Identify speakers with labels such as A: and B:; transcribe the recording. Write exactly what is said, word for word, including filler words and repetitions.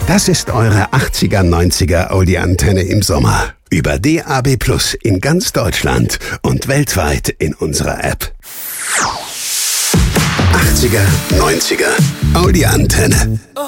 A: Das ist eure achtziger, neunziger Audi-Antenne im Sommer. Über D A B Plus in ganz Deutschland und weltweit in unserer App. achtziger, neunziger Audi-Antenne.